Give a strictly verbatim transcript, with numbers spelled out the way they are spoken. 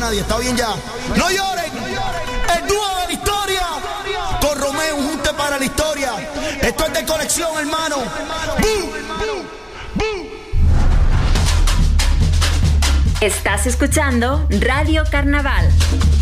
nadie, está bien ya. No lloren, el dúo de la historia, con Romeo, un junte para la historia. Esto es de colección, hermano. ¡Bum! ¡Bum! Estás escuchando Radio Carnaval.